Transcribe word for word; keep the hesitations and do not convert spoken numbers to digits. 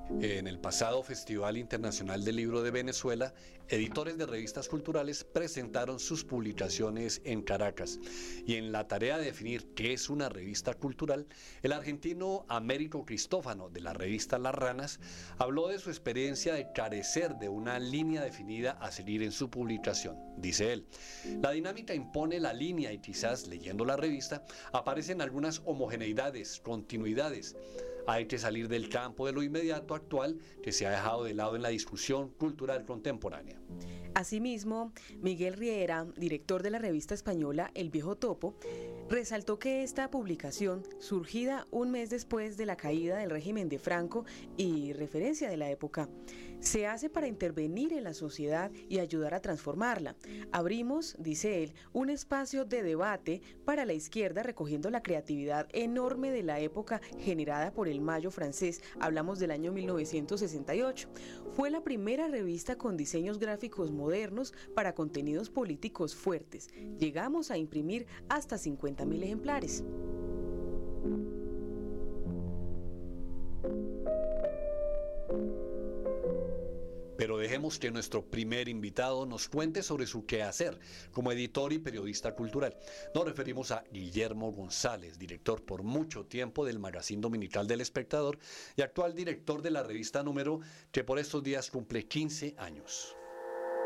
En el pasado Festival Internacional del Libro de Venezuela, editores de revistas culturales presentaron sus publicaciones en Caracas. Y en la tarea de definir qué es una revista cultural, el argentino Américo Cristófano, de la revista Las Ranas, habló de su experiencia de carecer de una línea definida a seguir en su publicación. Dice él, la dinámica impone la línea y quizás, leyendo la revista, aparecen algunas homogeneidades, continuidades. Hay que salir del campo de lo inmediato actual que se ha dejado de lado en la discusión cultural contemporánea. Asimismo, Miguel Riera, director de la revista española El Viejo Topo, resaltó que esta publicación, surgida un mes después de la caída del régimen de Franco y referencia de la época, se hace para intervenir en la sociedad y ayudar a transformarla. Abrimos, dice él, un espacio de debate para la izquierda recogiendo la creatividad enorme de la época generada por el Mayo francés. Hablamos del año mil novecientos sesenta y ocho. Fue la primera revista con diseños gráficos modernos para contenidos políticos fuertes. Llegamos a imprimir hasta cincuenta mil ejemplares. Pero dejemos que nuestro primer invitado nos cuente sobre su quehacer como editor y periodista cultural. Nos referimos a Guillermo González, director por mucho tiempo del Magazine Dominical del Espectador y actual director de la revista Número, que por estos días cumple quince años.